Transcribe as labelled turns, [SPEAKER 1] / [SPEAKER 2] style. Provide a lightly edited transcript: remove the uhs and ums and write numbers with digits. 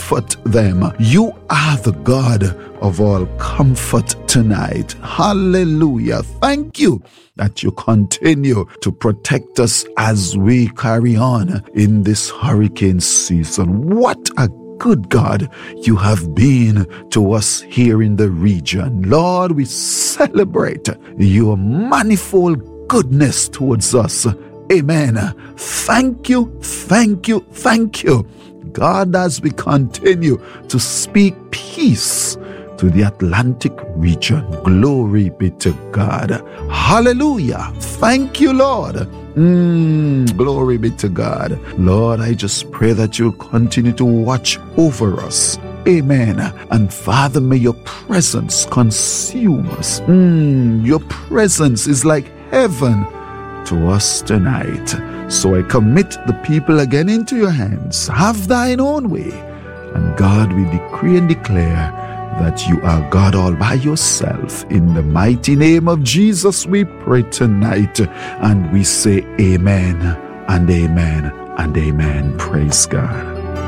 [SPEAKER 1] comfort them. You are the God of all comfort tonight. Hallelujah. Thank you that you continue to protect us as we carry on in this hurricane season. What a good God you have been to us here in the region. Lord, we celebrate your manifold goodness towards us. Amen. Thank you, thank you, thank you. God, as we continue to speak peace to the Atlantic region. Glory be to God. Hallelujah. Thank you, Lord. Glory be to God. Lord, I just pray that you'll continue to watch over us. Amen. And Father, may your presence consume us. Your presence is like heaven to us tonight. So I commit the people again into your hands. Have thine own way. And God, we decree and declare that you are God all by yourself. In the mighty name of Jesus, we pray tonight. And we say amen and amen and amen. Praise God.